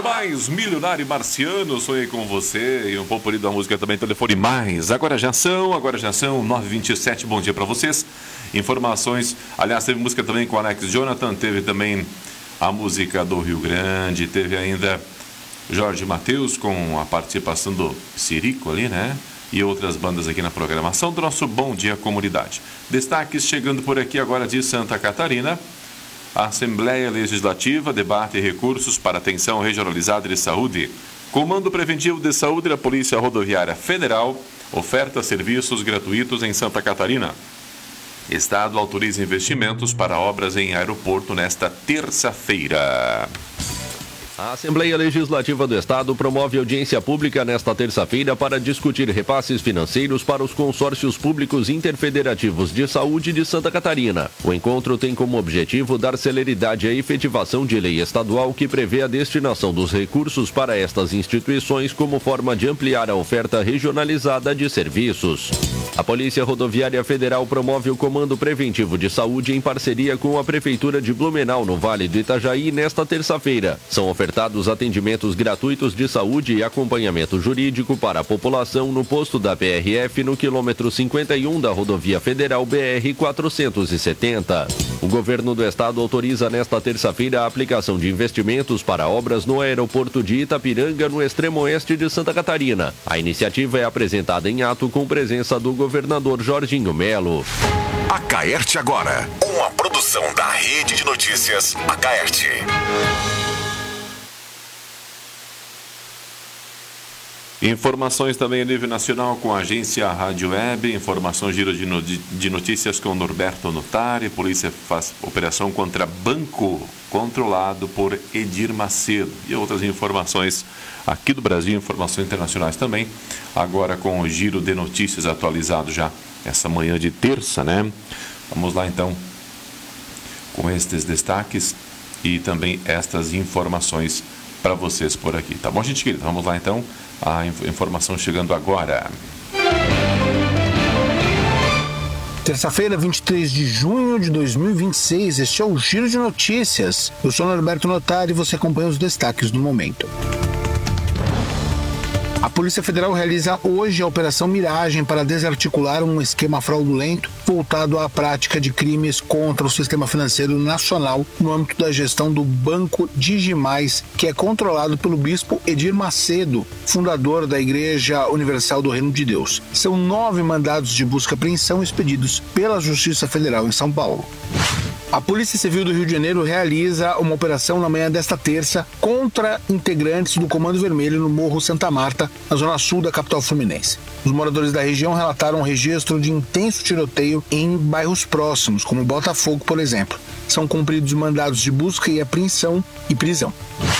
mais, Milionário Marciano, sonhei com você. E um pouco da música também, Telefone Mais. Agora já são 9h27, bom dia para vocês. Informações, aliás, teve música também com Alex Jonathan, teve também a música do Rio Grande, teve ainda Jorge Mateus com a participação do Sirico ali, né? E outras bandas aqui na programação do nosso Bom Dia Comunidade. Destaques chegando por aqui agora de Santa Catarina. A Assembleia Legislativa debate recursos para atenção regionalizada de saúde. Comando Preventivo de Saúde da Polícia Rodoviária Federal oferta serviços gratuitos em Santa Catarina. Estado autoriza investimentos para obras em aeroporto nesta terça-feira. A Assembleia Legislativa do Estado promove audiência pública nesta terça-feira para discutir repasses financeiros para os consórcios públicos interfederativos de saúde de Santa Catarina. O encontro tem como objetivo dar celeridade à efetivação de lei estadual que prevê a destinação dos recursos para estas instituições como forma de ampliar a oferta regionalizada de serviços. A Polícia Rodoviária Federal promove o Comando Preventivo de Saúde em parceria com a Prefeitura de Blumenau, no Vale do Itajaí, nesta terça-feira. São ofertados atendimentos gratuitos de saúde e acompanhamento jurídico para a população no posto da PRF no quilômetro 51 da Rodovia Federal BR-470. O governo do estado autoriza nesta terça-feira a aplicação de investimentos para obras no aeroporto de Itapiranga, no extremo oeste de Santa Catarina. A iniciativa é apresentada em ato com presença do governador Jorginho Melo. Acaerte agora, uma produção da Rede de Notícias Acaerte. Informações também a nível nacional com a agência Rádio Web. Informação giro de notícias com Norberto Notari. Polícia faz operação contra banco controlado por Edir Macedo. E outras informações aqui do Brasil, informações internacionais também. Agora com o giro de notícias atualizado já essa manhã de terça, né? Vamos lá então com estes destaques e também estas informações para vocês por aqui. Tá bom, gente querida? Vamos lá então. A informação chegando agora. Terça-feira, 23 de junho de 2026, este é o Giro de Notícias. Eu sou Norberto Notari e você acompanha os destaques do momento. A Polícia Federal realiza hoje a Operação Miragem para desarticular um esquema fraudulento voltado à prática de crimes contra o sistema financeiro nacional no âmbito da gestão do Banco Digimais, que é controlado pelo bispo Edir Macedo, fundador da Igreja Universal do Reino de Deus. São 9 mandados de busca e apreensão expedidos pela Justiça Federal em São Paulo. A Polícia Civil do Rio de Janeiro realiza uma operação na manhã desta terça contra integrantes do Comando Vermelho no Morro Santa Marta, na zona sul da capital fluminense. Os moradores da região relataram um registro de intenso tiroteio em bairros próximos, como Botafogo, por exemplo. São cumpridos mandados de busca e apreensão e prisão.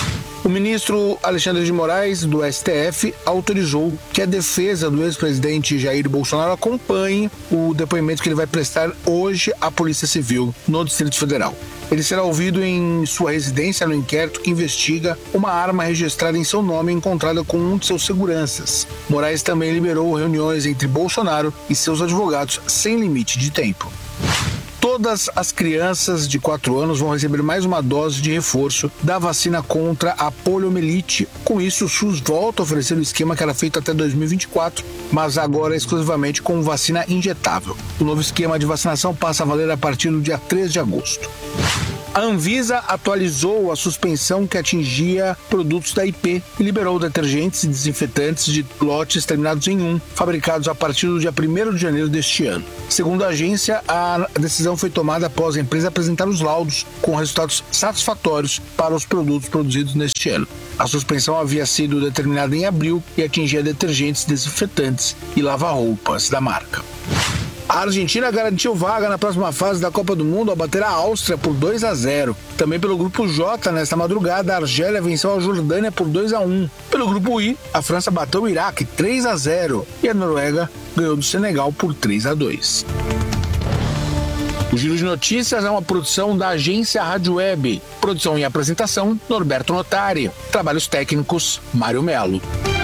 O ministro Alexandre de Moraes, do STF, autorizou que a defesa do ex-presidente Jair Bolsonaro acompanhe o depoimento que ele vai prestar hoje à Polícia Civil no Distrito Federal. Ele será ouvido em sua residência no inquérito que investiga uma arma registrada em seu nome encontrada com um de seus seguranças. Moraes também liberou reuniões entre Bolsonaro e seus advogados sem limite de tempo. Todas as crianças de 4 anos vão receber mais uma dose de reforço da vacina contra a poliomielite. Com isso, o SUS volta a oferecer o esquema que era feito até 2024, mas agora exclusivamente com vacina injetável. O novo esquema de vacinação passa a valer a partir do dia 3 de agosto. A Anvisa atualizou a suspensão que atingia produtos da IP e liberou detergentes e desinfetantes de lotes terminados em 1, fabricados a partir do dia 1º de janeiro deste ano. Segundo a agência, a decisão foi tomada após a empresa apresentar os laudos com resultados satisfatórios para os produtos produzidos neste ano. A suspensão havia sido determinada em abril e atingia detergentes, desinfetantes e lava-roupas da marca. A Argentina garantiu vaga na próxima fase da Copa do Mundo ao bater a Áustria por 2-0. Também pelo grupo J, nesta madrugada, a Argélia venceu a Jordânia por 2-1. Pelo grupo I, a França bateu o Iraque 3-0 e a Noruega ganhou do Senegal por 3-2. O Giro de Notícias é uma produção da agência Rádio Web. Produção e apresentação, Norberto Notari. Trabalhos técnicos, Mário Melo.